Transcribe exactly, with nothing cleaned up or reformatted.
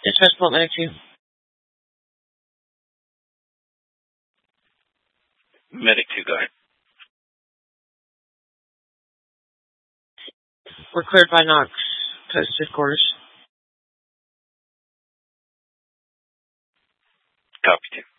Transport Medic two. Medic two, go ahead. We're cleared by Knox. Posted quarters. Copy two.